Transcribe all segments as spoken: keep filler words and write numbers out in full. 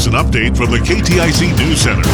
Here's an update from the K T I C News Center.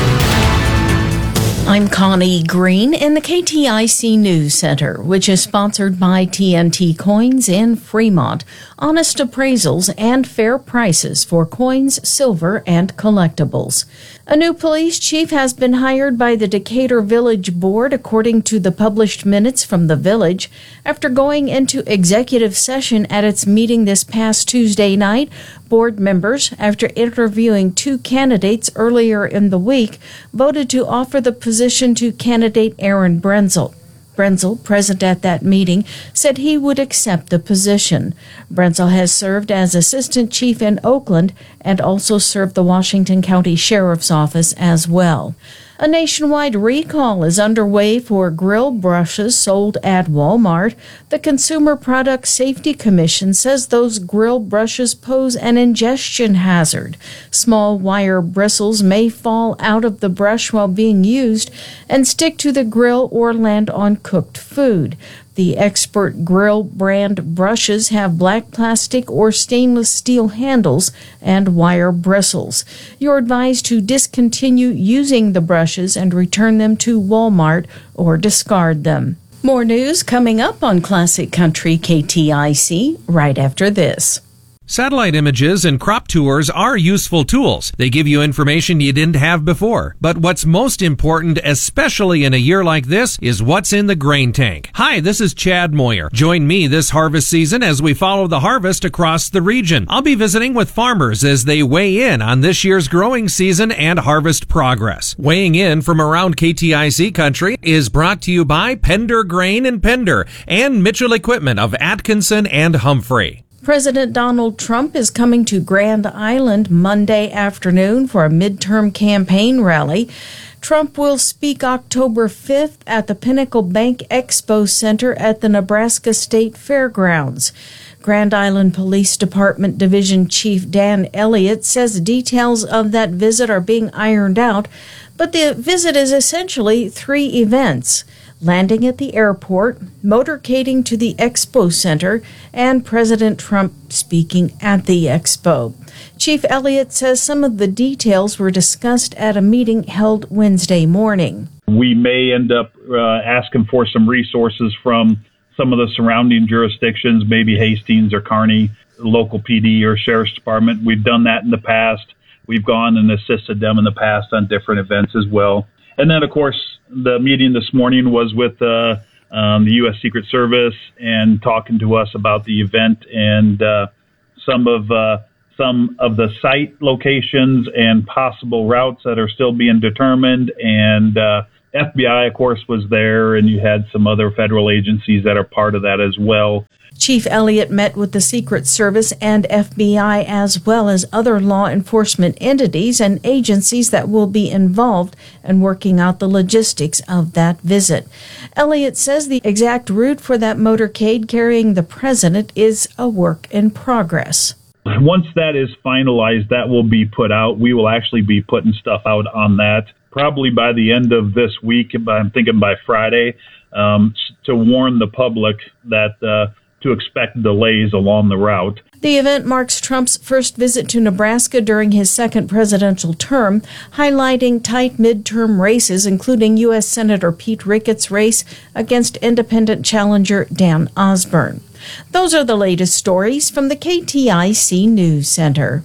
I'm Connie Green in the K T I C News Center, which is sponsored by T N T Coins in Fremont. Honest appraisals and fair prices for coins, silver, and collectibles. A new police chief has been hired by the Decatur Village Board, according to the published minutes from the village. After going into executive session at its meeting this past Tuesday night, board members, after interviewing two candidates earlier in the week, voted to offer the position to candidate Aaron Brenzel. Brenzel, present at that meeting, said he would accept the position. Brenzel has served as assistant chief in Oakland and also served the Washington County Sheriff's Office as well. A nationwide recall is underway for grill brushes sold at Walmart. The Consumer Product Safety Commission says those grill brushes pose an ingestion hazard. Small wire bristles may fall out of the brush while being used and stick to the grill or land on cooked food. The Expert Grill brand brushes have black plastic or stainless steel handles and wire bristles. You're advised to discontinue using the brushes and return them to Walmart or discard them. More news coming up on Classic Country K T I C right after this. Satellite images and crop tours are useful tools. They give you information you didn't have before. But what's most important, especially in a year like this, is what's in the grain tank. Hi, this is Chad Moyer. Join me this harvest season as we follow the harvest across the region. I'll be visiting with farmers as they weigh in on this year's growing season and harvest progress. Weighing in from around K T I C country is brought to you by Pender Grain and Pender and Mitchell Equipment of Atkinson and Humphrey. President Donald Trump is coming to Grand Island Monday afternoon for a midterm campaign rally. Trump will speak October fifth at the Pinnacle Bank Expo Center at the Nebraska State Fairgrounds. Grand Island Police Department Division Chief Dan Elliott says details of that visit are being ironed out, but the visit is essentially three events: landing at the airport, motorcading to the Expo Center, and President Trump speaking at the Expo. Chief Elliott says some of the details were discussed at a meeting held Wednesday morning. We may end up uh, asking for some resources from some of the surrounding jurisdictions, maybe Hastings or Kearney, local P D or Sheriff's Department. We've done that in the past. We've gone and assisted them in the past on different events as well. And then, of course, the meeting this morning was with uh, um, the U S Secret Service and talking to us about the event and uh, some of uh, some of the site locations and possible routes that are still being determined. And uh, F B I, of course, was there, and you had some other federal agencies that are part of that as well. Chief Elliott met with the Secret Service and F B I, as well as other law enforcement entities and agencies that will be involved in working out the logistics of that visit. Elliott says the exact route for that motorcade carrying the president is a work in progress. Once that is finalized, that will be put out. We will actually be putting stuff out on that probably by the end of this week. I'm thinking by Friday, um, to warn the public that uh, to expect delays along the route. The event marks Trump's first visit to Nebraska during his second presidential term, highlighting tight midterm races, including U S Senator Pete Ricketts' race against independent challenger Dan Osborne. Those are the latest stories from the K T I C News Center.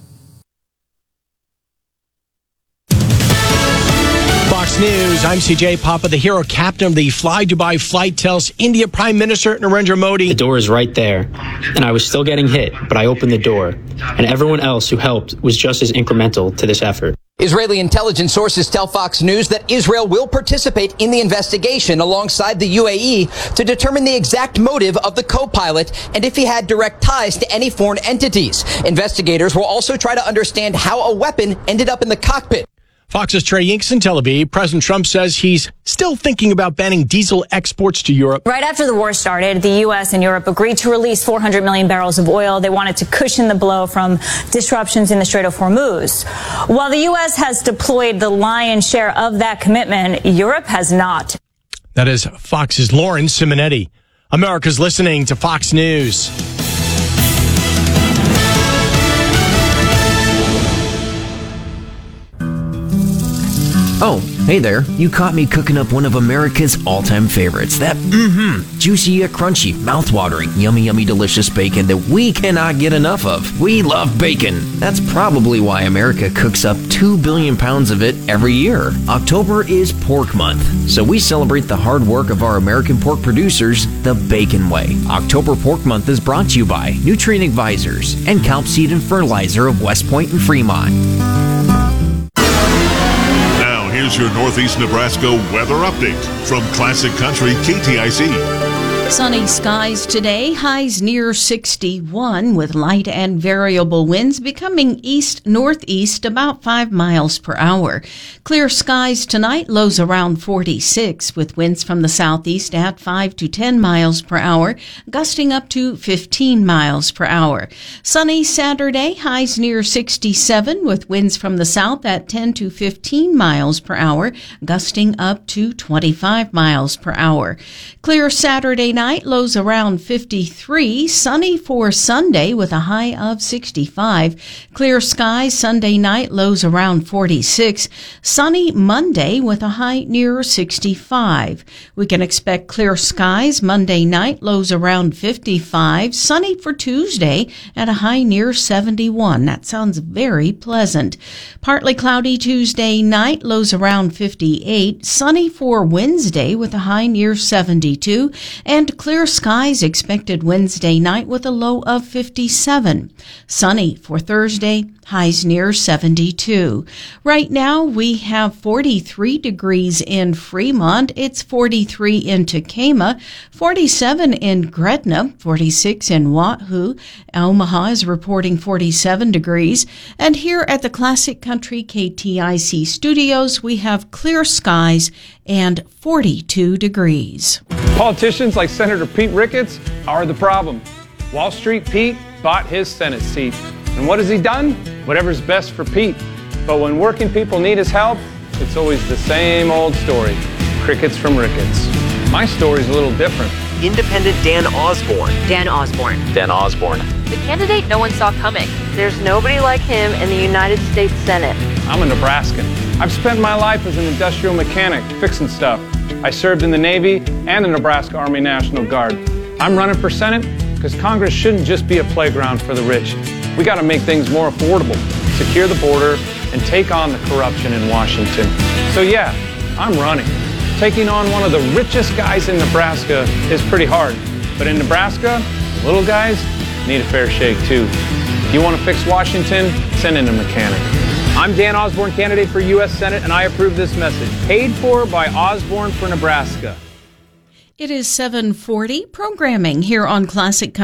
Fox News, I'm C J Papa. The hero captain of the Fly Dubai flight tells India Prime Minister Narendra Modi, "The door is right there, and I was still getting hit, but I opened the door, and everyone else who helped was just as incremental to this effort." Israeli intelligence sources tell Fox News that Israel will participate in the investigation alongside the U A E to determine the exact motive of the co-pilot and if he had direct ties to any foreign entities. Investigators will also try to understand how a weapon ended up in the cockpit. Fox's Trey Yingst in Tel Aviv. President Trump says he's still thinking about banning diesel exports to Europe. Right after the war started, the U S and Europe agreed to release four hundred million barrels of oil. They wanted to cushion the blow from disruptions in the Strait of Hormuz. While the U S has deployed the lion's share of that commitment, Europe has not. That is Fox's Lauren Simonetti. America's listening to Fox News. Oh, hey there. You caught me cooking up one of America's all-time favorites. That, mmm, juicy yet crunchy, mouth-watering, yummy, yummy, delicious bacon that we cannot get enough of. We love bacon. That's probably why America cooks up two billion pounds of it every year. October is Pork Month, so we celebrate the hard work of our American pork producers the Bacon way. October Pork Month is brought to you by Nutrient Advisors and Calp Seed and Fertilizer of West Point and Fremont. Here's your Northeast Nebraska weather update from Classic Country K T I C. Sunny skies today, highs near sixty-one with light and variable winds becoming east-northeast about five miles per hour. Clear skies tonight, lows around forty-six with winds from the southeast at five to ten miles per hour, gusting up to fifteen miles per hour. Sunny Saturday, highs near sixty-seven with winds from the south at ten to fifteen miles per hour, gusting up to twenty-five miles per hour. Clear Saturday night, lows around fifty-three. Sunny for Sunday with a high of sixty-five. Clear skies Sunday night, lows around forty-six. Sunny Monday with a high near sixty-five. We can expect clear skies Monday night, lows around fifty-five. Sunny for Tuesday at a high near seventy-one. That sounds very pleasant. Partly cloudy Tuesday night, lows around fifty-eight. Sunny for Wednesday with a high near seventy-two. And clear skies expected Wednesday night with a low of fifty-seven. Sunny for Thursday, highs near seventy-two. Right now we have forty-three degrees in Fremont. It's forty-three in Tacoma, forty-seven in Gretna, forty-six in Wahoo. Omaha is reporting forty-seven degrees. And here at the Classic Country K T I C studios, we have clear skies and forty-two degrees. Politicians like Senator Pete Ricketts are the problem. Wall Street Pete bought his Senate seat. And what has he done? Whatever's best for Pete. But when working people need his help, it's always the same old story. Crickets from Ricketts. My story's a little different. Independent Dan Osborne. Dan Osborne. Dan Osborne. The candidate no one saw coming. There's nobody like him in the United States Senate. I'm a Nebraskan. I've spent my life as an industrial mechanic, fixing stuff. I served in the Navy and the Nebraska Army National Guard. I'm running for Senate because Congress shouldn't just be a playground for the rich. We got to make things more affordable, secure the border, and take on the corruption in Washington. So yeah, I'm running. Taking on one of the richest guys in Nebraska is pretty hard. But in Nebraska, the little guys need a fair shake too. If you want to fix Washington, send in a mechanic. I'm Dan Osborne, candidate for U S Senate, and I approve this message. Paid for by Osborne for Nebraska. It is seven forty, programming here on Classic